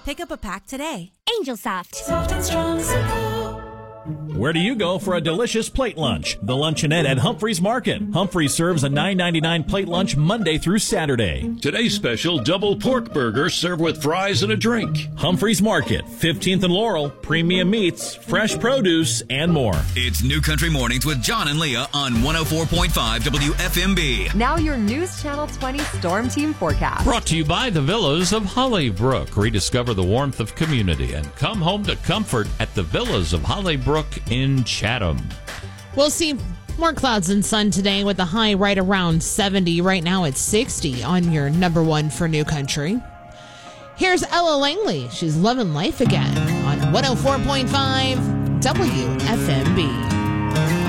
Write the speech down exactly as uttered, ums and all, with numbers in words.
Pick up a pack today. Angel Soft. Soft and strong supple. Where do you go for a delicious plate lunch? The Luncheonette at Humphreys Market. Humphreys serves a nine ninety-nine plate lunch Monday through Saturday. Today's special double pork burger served with fries and a drink. Humphreys Market, fifteenth and Laurel, premium meats, fresh produce, and more. It's New Country Mornings with John and Leah on one oh four point five W F M B. Now your News Channel twenty Storm Team forecast. Brought to you by the Villas of Hollybrook. Rediscover the warmth of community and come home to comfort at the Villas of Hollybrook in Chatham. We'll see more clouds and sun today with a high right around seventy. Right now it's sixty on your number one for New Country. Here's Ella Langley. She's loving life again on one oh four point five W F M B.